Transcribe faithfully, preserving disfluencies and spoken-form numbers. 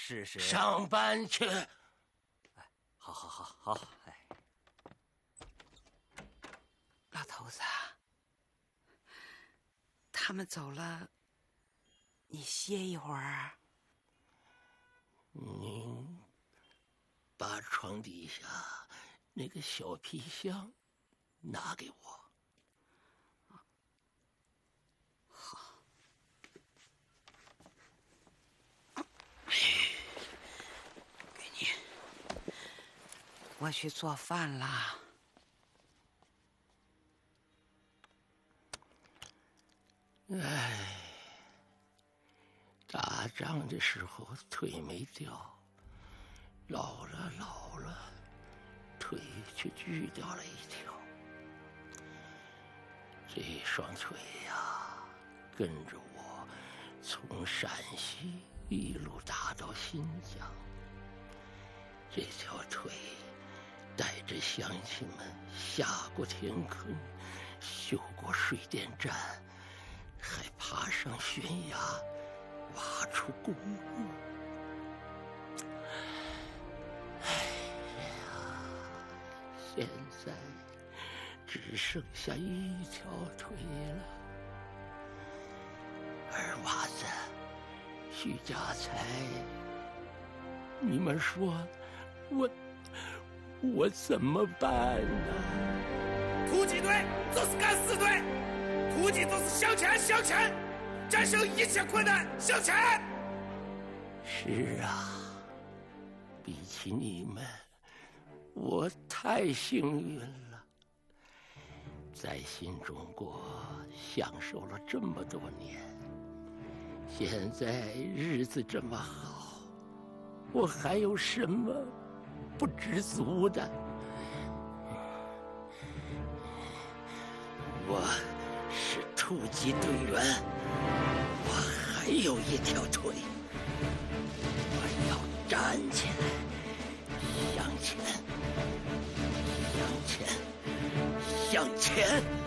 试试。 上班去。 哎，好好好好，哎， 老头子，他们走了，你歇一会儿。 您把床底下那个小皮箱拿给我。 好。给你，我去做饭啦。 唉，打仗的时候腿没掉，老了老了，腿却锯掉了一条。这双腿呀，跟着我从陕西一路打到新疆。这条腿带着乡亲们下过田坑，修过水电站，还爬上悬崖，挖出公路。哎呀，现在只剩下一条腿了。二娃子，徐家财，你们说我我怎么办呢？ 突击队就是敢死队，突击就是向前向前，战胜一切困难，向前。 是啊，比起你们，我太幸运了，在新中国享受了这么多年，现在日子这么好，我还有什么不知足的？我是突击队员，我还有一条腿，我要站起来，向前，向前，向前。